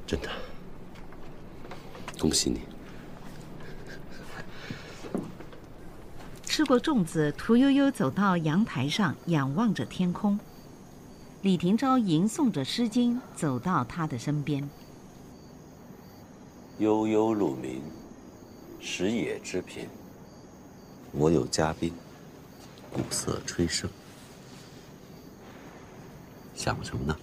真的，恭喜你。 吃过粽子，屠呦呦走到阳台上，仰望着天空。李廷钊吟诵着《诗经》，走到他的身边。 悠悠鹿鸣，食野之苹。我有嘉宾，鼓瑟吹笙。想什么呢？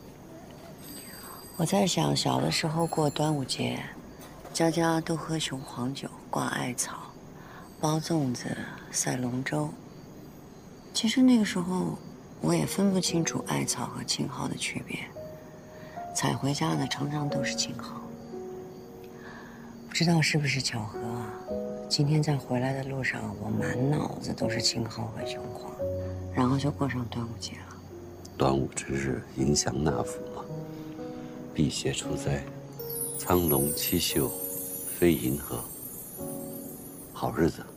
我在想，小的时候过端午节，家家都喝雄黄酒，挂艾草，包粽子，赛龙舟。其实那个时候，我也分不清楚艾草和青蒿的区别，采回家的常常都是青蒿。不知道是不是巧合啊？今天在回来的路上，我满脑子都是青蒿和雄黄，然后就过上端午节了。 端午之日，迎祥纳福嘛。辟邪除灾，苍龙七宿，飞银河。好日子。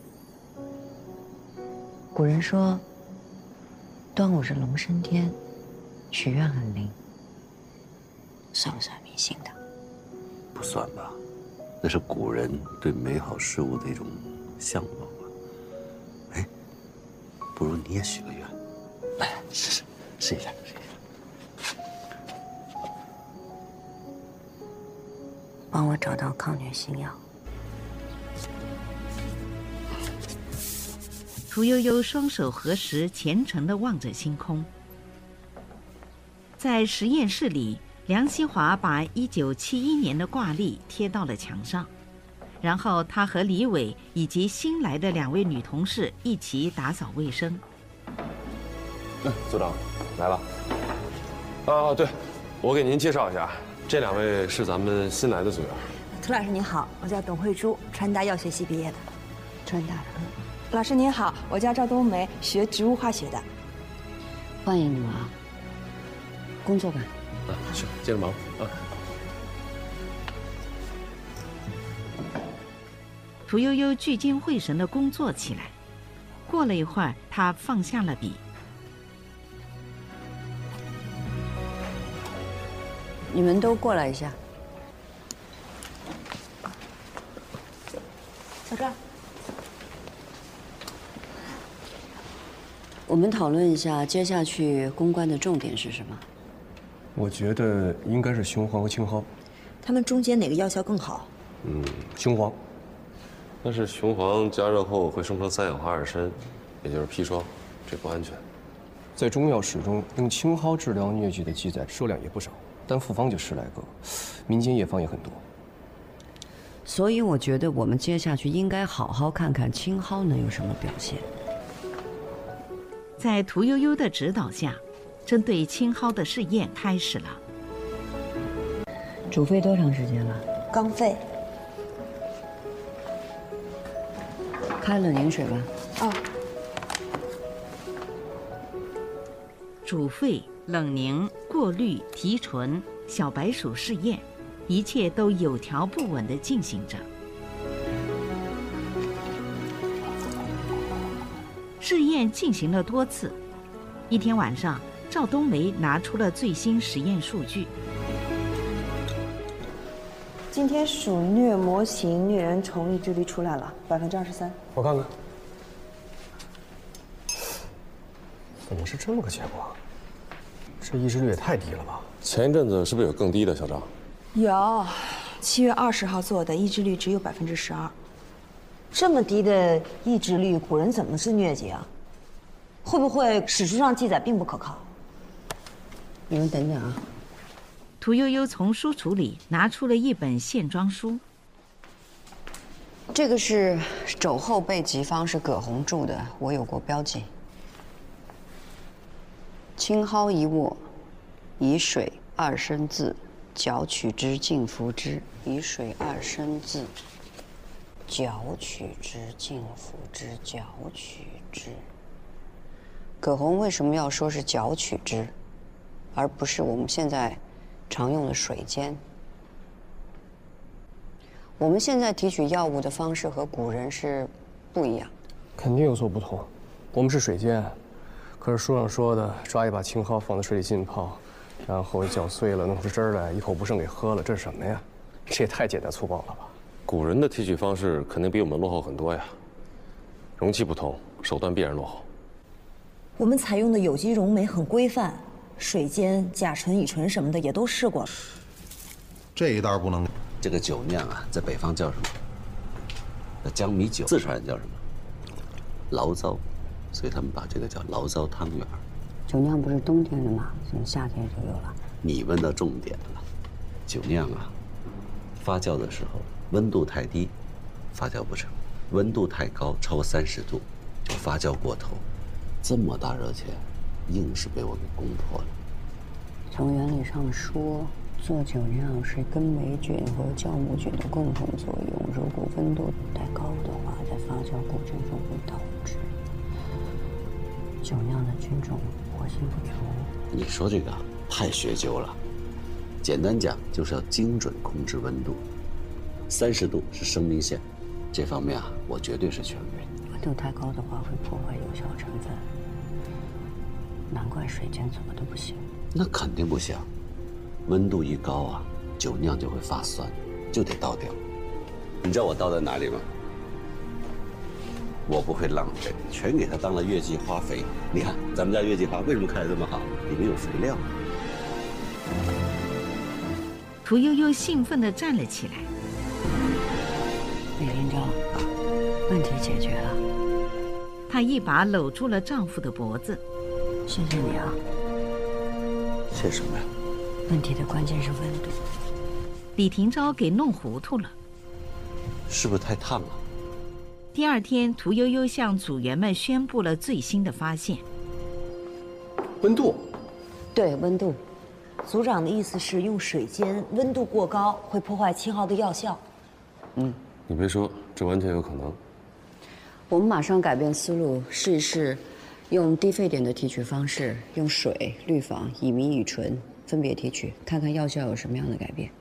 古人说，端午是龙升天，许愿很灵，算不算迷信的？ 不算吧，那是古人对美好事物的一种向往啊。哎，不如你也许个愿，来试一下。 帮我找到抗疟新药。 屠呦呦双手合十，虔诚地望着星空。在实验室里，梁希华把1971年的挂历贴到了墙上，然后他和李伟以及新来的2位女同事一起打扫卫生。 组长来了。对，我给您介绍一下，这2位是咱们新来的组员。 涂老师您好，我叫董慧珠，川大药学系毕业的。 川大的。 老师您好，我叫赵冬梅，学植物化学的。 欢迎你们啊！工作吧。 是，接着忙啊。 屠呦呦聚精会神地工作起来。过了一会儿，她放下了笔。 你们都过来一下。 小赵。 我们讨论一下接下去攻关的重点是什么？ 我觉得应该是雄黄和青蒿。 它们中间哪个药效更好？ 雄黄。 但是雄黄加热后会生成3氧化二砷，也就是砒霜，这不安全。 在中药史中，用青蒿治疗疟疾的记载数量也不少，单复方就10来个，民间验方也很多。 所以我觉得我们接下去应该好好看看青蒿能有什么表现。 在屠呦呦的指导下，针对青蒿的试验开始了。 煮沸多长时间了？ 刚沸。 开冷凝水吧。 哦。 煮沸、冷凝、过滤、提纯、小白鼠试验，一切都有条不紊地进行着。试验进行了多次。一天晚上，赵冬梅拿出了最新实验数据。 今天鼠疟模型疟原虫抑制率出来了，23%。 我看看。怎么是这么个结果？这抑制率也太低了吧？ 前一阵子是不是有更低的，小张？ 有，7月20号做的，抑制率只有12%。这么低的抑制率，古人怎么治疟疾啊？会不会史书上记载并不可靠？ 你们等等啊！ 屠呦呦从书橱里拿出了一本线装书。 这个是肘后备急方，是葛洪著的，我有过标记。青蒿一握，以水2升渍，绞取之，浸服之。以水2升渍，绞取之，浸服之，绞取之。葛洪为什么要说是绞取之，而不是我们现在常用的水煎？我们现在提取药物的方式和古人是不一样， 肯定有所不同。我们是水煎，可是书上说的抓一把青蒿放在水里浸泡， 然后搅碎了，弄出汁儿来，一口不剩给喝了，这是什么呀？这也太简单粗暴了吧！ 古人的提取方式肯定比我们落后很多呀，容器不同，手段必然落后。 我们采用的有机溶酶很规范，水煎、甲醇、乙醇什么的也都试过了。 这一袋不能。 这个酒酿啊，在北方叫什么？叫江米酒。四川人叫什么？醪糟，所以他们把这个叫醪糟汤圆。 酒酿不是冬天的吗？怎么夏天就有了？ 你问到重点了。酒酿啊，发酵的时候温度太低，发酵不成；温度太高，超过30度，就发酵过头。这么大热天，硬是被我给攻破了。 从原理上说，做酒酿是根霉菌和酵母菌的共同作用。如果温度太高的话，在发酵过程中会导致酒酿的菌种活性不足。 你说这个太学究了，简单讲就是要精准控制温度，30度是生命线，这方面啊，我绝对是权威。 温度太高的话会破坏有效成分，难怪水煎怎么都不行。 那肯定不行，温度一高啊，酒酿就会发酸，就得倒掉。你知道我倒在哪里吗？我不会浪费，全给它当了月季花肥。你看咱们家月季花为什么开得这么好？里面有肥料。 屠呦呦兴奋地站了起来。 李连章，问题解决了。 她一把搂住了丈夫的脖子。 谢谢你啊。 谢什么呀？ 问题的关键是温度。 李廷钊给弄糊涂了。 是不是太烫了？ 第二天，屠呦呦向组员们宣布了最新的发现。 温度。 对，温度。 组长的意思是用水煎，温度过高会破坏青蒿的药效。 你别说，这完全有可能。 我们马上改变思路，试一试用低沸点的提取方式，用水、氯仿、乙醚、乙醇分别提取，看看药效有什么样的改变。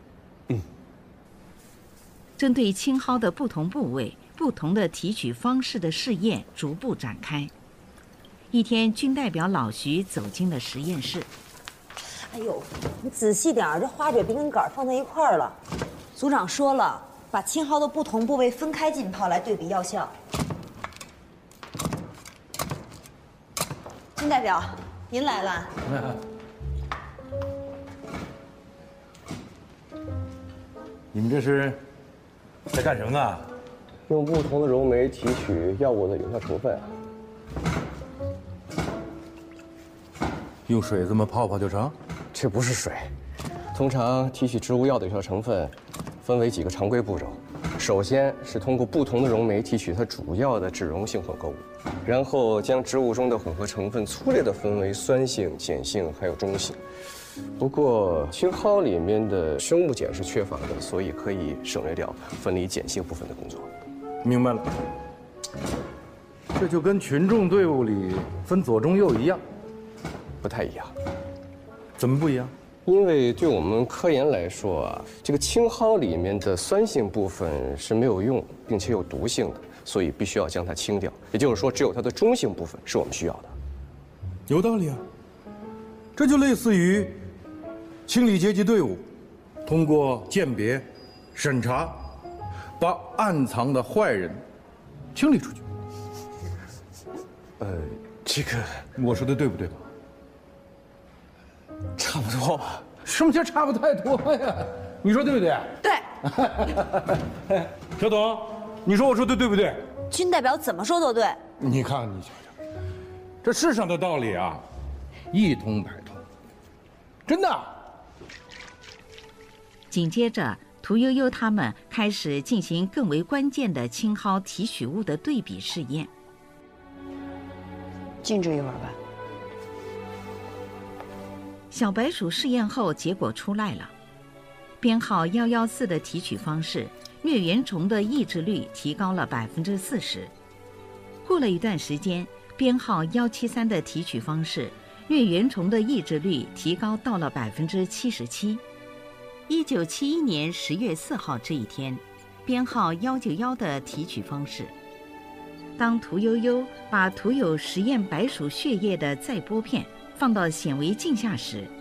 针对青蒿的不同部位、不同的提取方式的试验逐步展开。一天，军代表老徐走进了实验室。 哎呦，你仔细点儿，这花蕊别跟杆儿放在一块儿了。组长说了，把青蒿的不同部位分开浸泡来对比药效。金代表，您来了。 你们这是在干什么呢？ 用不同的溶酶提取药物的有效成分。 用水这么泡泡就成？ 这不是水。通常提取植物药的有效成分分为几个常规步骤。首先是通过不同的溶酶提取它主要的脂溶性混合物，然后将植物中的混合成分粗略地分为酸性、碱性还有中性。不过青蒿里面的生物碱是缺乏的，所以可以省略掉分离碱性部分的工作。 明白了。这就跟群众队伍里分左中右一样。 不太一样。 怎么不一样？ 因为对我们科研来说啊，这个青蒿里面的酸性部分是没有用并且有毒性的，所以必须要将它清掉。也就是说，只有它的中性部分是我们需要的。 有道理啊。这就类似于清理阶级队伍，通过鉴别、审查，把暗藏的坏人清理出去。 这个我说的对不对吧？ 差不多吧。 什么叫差不太多呀？你说对不对？ 对。 小董，你说我说的对不对？ 军代表怎么说都对。 你看，你瞧瞧，这世上的道理啊，一通百通，真的。 紧接着，屠呦呦他们开始进行更为关键的青蒿提取物的对比试验。 静置一会儿吧。 小白鼠试验后，结果出来了。编号114的提取方式，疟原虫的抑制率提高了40%。过了一段时间，编号173的提取方式，疟原虫的抑制率提高到了77%。1971年10月4号这一天，编号191的提取方式。当屠呦呦把涂有实验白鼠血液的载玻片放到显微镜下时，